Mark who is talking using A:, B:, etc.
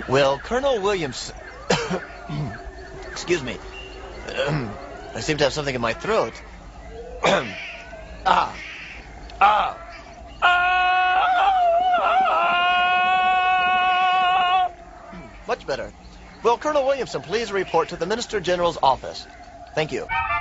A: Will Colonel Williams... Excuse me. I seem to have something in my throat. Ah. Ah. Ah. Much better. Will Colonel Williamson please report to the Minister General's office? Thank you.